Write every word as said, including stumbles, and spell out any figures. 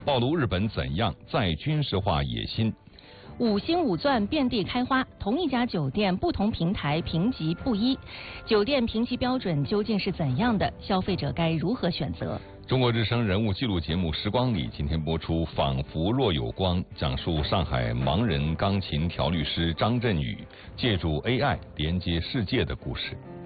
暴露日本怎样再军事化野心。 五星五钻遍地开花，同一家酒店不同平台评级不一，酒店评级标准究竟是怎样的？消费者该如何选择？ 中国之声人物纪录节目《时光里》今天播出《仿佛若有光》，讲述上海盲人钢琴调律师张振宇借助 A I 连接世界的故事。